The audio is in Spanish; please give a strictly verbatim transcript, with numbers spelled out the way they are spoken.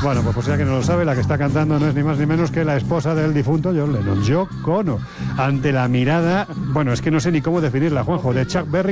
Bueno, pues por si alguien no lo sabe, la que está cantando no es ni más ni menos que la esposa del difunto John Lennon, Yoko Ono, ante la mirada, bueno, es que no sé ni cómo definirla, Juanjo, de Chuck Berry